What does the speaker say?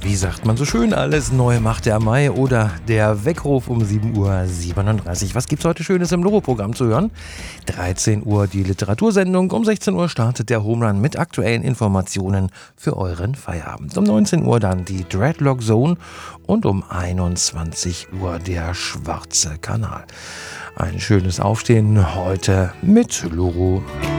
Wie sagt man so schön, alles neu macht der Mai oder der Weckruf um 7:37 Uhr. Was gibt's heute Schönes im Loro-Programm zu hören? 13 Uhr die Literatursendung, um 16 Uhr startet der Home Run mit aktuellen Informationen für euren Feierabend. Um 19 Uhr dann die Dreadlock Zone und um 21 Uhr der Schwarze Kanal. Ein schönes Aufstehen heute mit Loro.